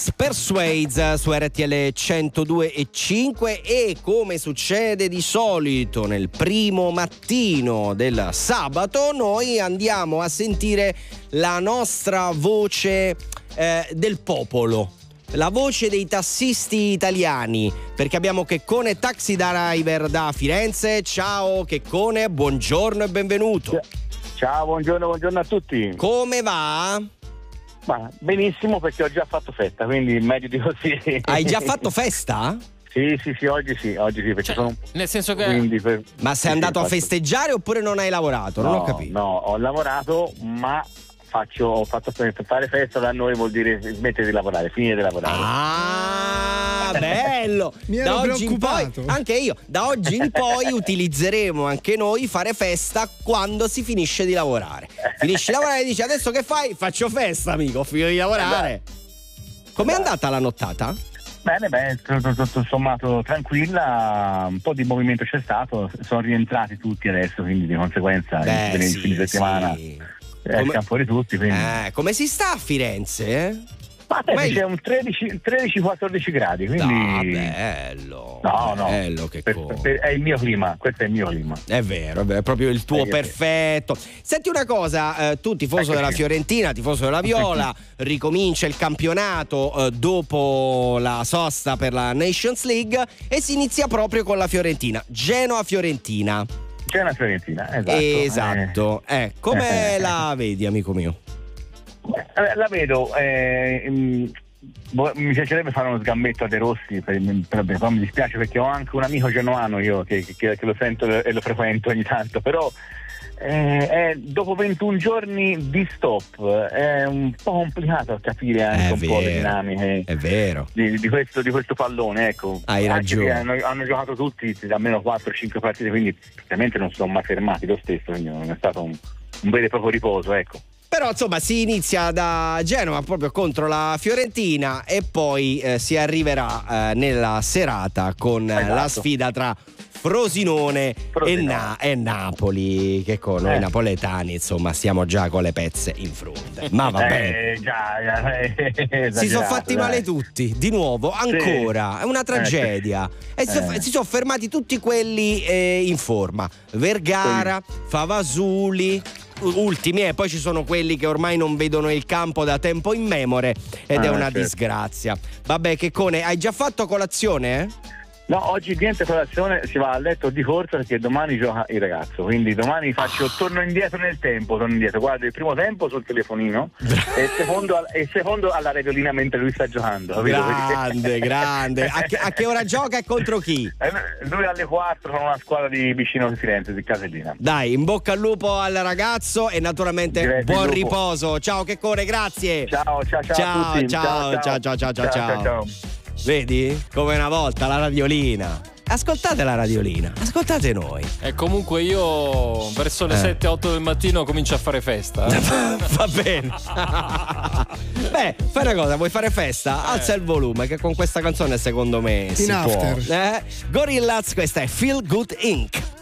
Persuades su RTL 102.5 e come succede di solito nel primo mattino del sabato noi andiamo a sentire la nostra voce del popolo, la voce dei tassisti italiani, perché abbiamo Checcone taxi driver da Firenze. Ciao Checcone, buongiorno e benvenuto. Ciao, buongiorno a tutti. Come va? Ma benissimo, perché ho già fatto festa, quindi meglio di così. Hai già fatto festa? Sì, oggi sì, perché sono... Nel senso che... Ma sei andato a festeggiare oppure non hai lavorato? Non ho capito. No, ho lavorato, ma ho fatto fare festa da noi vuol dire smettere di lavorare, finire di lavorare. Ah, bello! Mi ero preoccupato. Anche io, da oggi in poi utilizzeremo anche noi fare festa quando si finisce di lavorare. Finisci di lavorare e dici: adesso che fai? Faccio festa, amico, ho finito di lavorare. Com'è andata la nottata? Bene, tutto sommato tranquilla, un po' di movimento c'è stato, sono rientrati tutti adesso, quindi di conseguenza il fine settimana escono fuori tutti. Come si sta a Firenze? Ma c'è un 13-14 gradi, quindi... bello. No. Bello, che è il mio clima, questo è il mio clima. È vero, è proprio il tuo perfetto. Senti una cosa, tu tifoso della Fiorentina, tifoso della Viola, ricomincia il campionato dopo la sosta per la Nations League e si inizia proprio con la Fiorentina, Genoa-Fiorentina. Esatto. Come la vedi, amico mio? La vedo, mi piacerebbe fare uno sgambetto a De Rossi, però mi dispiace perché ho anche un amico genoano io che lo sento e lo frequento ogni tanto, però dopo 21 giorni di stop è un po' complicato capire anche un po' le dinamiche. È vero. Di questo pallone, ecco. Hai ragione. Hanno giocato tutti almeno 4-5 partite, quindi praticamente non sono mai fermati lo stesso, quindi non è stato un vero e proprio riposo, ecco. Però insomma si inizia da Genova proprio contro la Fiorentina e poi si arriverà nella serata con la sfida tra Frosinone. E Napoli, che con noi napoletani insomma stiamo già con le pezze in fronte. Ma va bene. Si sono fatti male tutti, di nuovo, ancora, è una tragedia. E si sono fermati tutti quelli in forma. Vergara, Favasuli, ultimi, e poi ci sono quelli che ormai non vedono il campo da tempo immemore ed è una disgrazia. Vabbè, Checcone, hai già fatto colazione? No, oggi niente colazione, si va a letto di corsa perché domani gioca il ragazzo, quindi domani torno indietro nel tempo, guardo il primo tempo sul telefonino e il secondo alla radiolina mentre lui sta giocando. Grande. A che ora gioca e contro chi? Lui alle 4 con una squadra di vicino di Firenze, di Casellina. Dai, in bocca al lupo al ragazzo e naturalmente buon riposo. Ciao Checcone, grazie. Ciao a tutti. Ciao. Vedi? Come una volta la radiolina. Ascoltate la radiolina, ascoltate noi. E comunque io verso le 7-8 del mattino comincio a fare festa. Va bene. Beh, fai una cosa, vuoi fare festa? Alza il volume che con questa canzone secondo me si può. Gorillaz, questa è Feel Good Inc.